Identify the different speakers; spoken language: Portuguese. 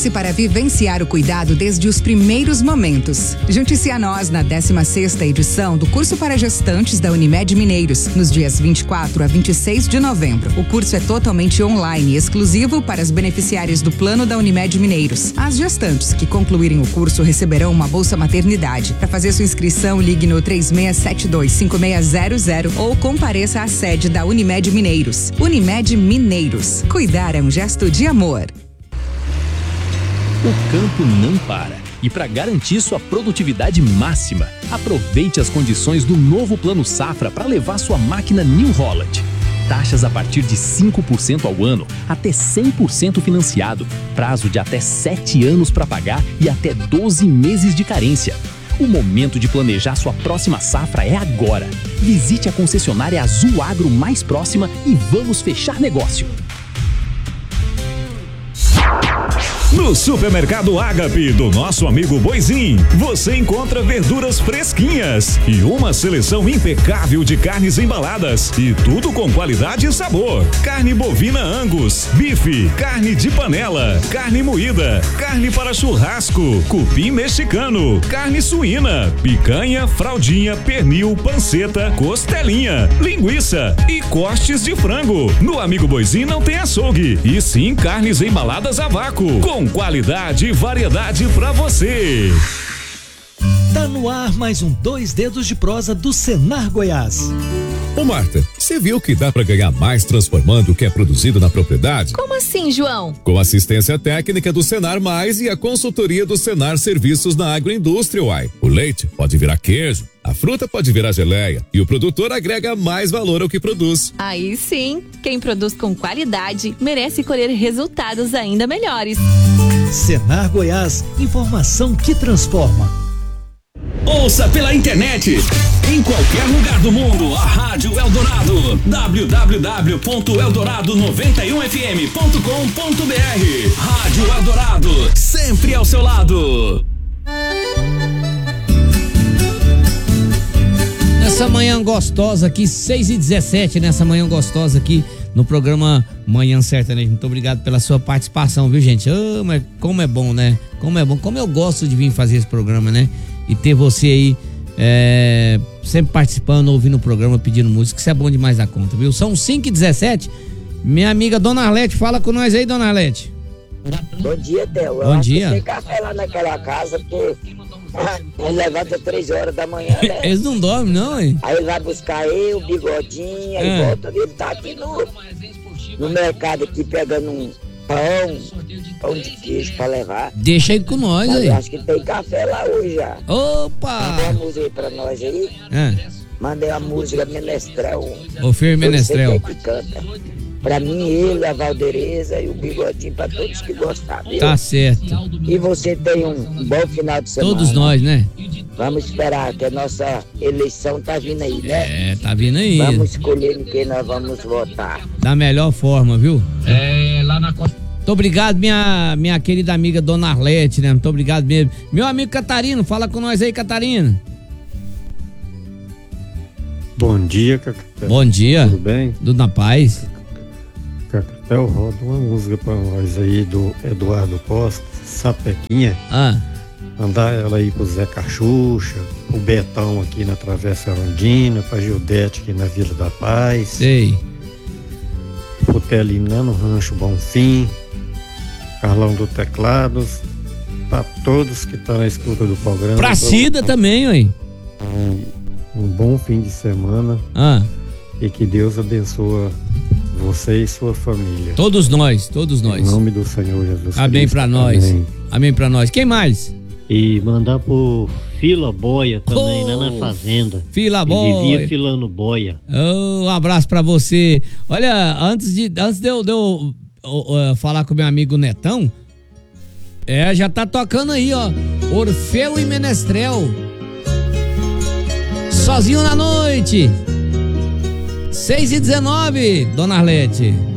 Speaker 1: Prepare-se para vivenciar o cuidado desde os primeiros momentos. Junte-se a nós na 16ª edição do curso para gestantes da Unimed Mineiros, nos dias 24 a 26 de novembro. O curso é totalmente online e exclusivo para as beneficiárias do plano da Unimed Mineiros. As gestantes que concluírem o curso receberão uma bolsa maternidade. Para fazer sua inscrição, ligue no 3672-5600 ou compareça à sede da Unimed Mineiros. Unimed Mineiros. Cuidar é um gesto de amor.
Speaker 2: O campo não para. E para garantir sua produtividade máxima, aproveite as condições do novo Plano Safra para levar sua máquina New Holland. Taxas a partir de 5% ao ano, até 100% financiado, prazo de até 7 anos para pagar e até 12 meses de carência. O momento de planejar sua próxima safra é agora. Visite a concessionária Azul Agro mais próxima e vamos fechar negócio.
Speaker 3: No Supermercado Ágape do nosso amigo Boizinho, você encontra verduras fresquinhas e uma seleção impecável de carnes embaladas e tudo com qualidade e sabor. Carne bovina Angus, bife, carne de panela, carne moída, carne para churrasco, cupim mexicano, carne suína, picanha, fraldinha, pernil, panceta, costelinha, linguiça e cortes de frango. No amigo Boizinho não tem açougue, e sim carnes embaladas a vácuo, com qualidade e variedade pra você.
Speaker 4: Tá no ar mais um Dois Dedos de Prosa do Senar Goiás.
Speaker 5: Ô Marta, você viu que dá pra ganhar mais transformando o que é produzido na propriedade?
Speaker 6: Como assim, João?
Speaker 5: Com assistência técnica do Senar Mais e a consultoria do Senar Serviços na Agroindústria, uai. O leite pode virar queijo, a fruta pode virar geleia e o produtor agrega mais valor ao que produz.
Speaker 6: Aí sim, quem produz com qualidade merece colher resultados ainda melhores.
Speaker 4: Senar Goiás, informação que transforma.
Speaker 7: Ouça pela internet, em qualquer lugar do mundo, a Rádio Eldorado, www.eldorado91fm.com.br. Rádio Eldorado, sempre ao seu lado.
Speaker 8: Nessa manhã gostosa aqui, 6h17, nessa manhã gostosa aqui no programa Manhã Sertaneja. Muito obrigado pela sua participação, viu, gente? Mas como é bom, né? Como é bom, como eu gosto de vir fazer esse programa, né? E ter você aí sempre participando, ouvindo o programa, pedindo música, isso é bom demais da conta, viu? São 5h17. Minha amiga Dona Arlete, fala com nós aí, Dona Arlete.
Speaker 9: Bom dia, Theo.
Speaker 8: Bom dia.
Speaker 9: Tem café lá naquela casa, porque ele levanta 3 horas da manhã, né?
Speaker 8: Eles não dormem, não, hein?
Speaker 9: Aí ele vai buscar eu, o Bigodinho, aí volta. Ele tá aqui no mercado aqui pegando um pão de queijo pra levar.
Speaker 8: Deixa ele com nós aí.
Speaker 9: Eu acho que tem café lá hoje já.
Speaker 8: Opa!
Speaker 9: Mandei uma música aí pra nós aí. Mandei uma música Menestrel.
Speaker 8: O Fer Menestrel.
Speaker 9: Que canta. Pra mim, ele, a Valdereza e o Bigodinho, pra todos que gostaram. Viu?
Speaker 8: Tá certo.
Speaker 9: E você tem um bom final de semana.
Speaker 8: Todos nós, né?
Speaker 9: Vamos esperar, que a nossa eleição tá vindo aí, né?
Speaker 8: Tá vindo aí.
Speaker 9: Vamos escolher em quem nós vamos votar.
Speaker 8: Da melhor forma, viu?
Speaker 9: Lá na costa.
Speaker 8: Muito obrigado, minha querida amiga Dona Arlete, né? Muito obrigado mesmo. Meu amigo Catarino, fala com nós aí, Catarino.
Speaker 10: Bom dia, Cacá.
Speaker 8: Bom dia.
Speaker 10: Tudo bem?
Speaker 8: Tudo na paz.
Speaker 10: Eu rodo uma música pra nós aí do Eduardo Costa, Sapequinha. Mandar ela aí pro Zé Cachucha, o Betão aqui na Travessa Arondina, pra Gildete aqui na Vila da Paz.
Speaker 8: Sei.
Speaker 10: Pro Telinho lá no Rancho Bonfim, Carlão do Teclados, pra todos que estão na escuta do programa.
Speaker 8: Pra Cida também, ué.
Speaker 10: Um bom fim de semana. E que Deus abençoe você e sua família.
Speaker 8: Todos nós, todos nós.
Speaker 10: Em nome do Senhor Jesus.
Speaker 8: Amém
Speaker 10: Cristo.
Speaker 8: pra nós.
Speaker 10: Amém.
Speaker 8: Amém pra nós. Quem mais?
Speaker 11: E mandar pro Fila Boia também, lá na fazenda.
Speaker 8: Fila Boia.
Speaker 11: Vivia filando boia.
Speaker 8: Um abraço pra você. Olha, antes de eu falar com meu amigo Netão, já tá tocando aí, ó. Orfeu e Menestrel. Sozinho na noite. 6h19, Dona Arlete.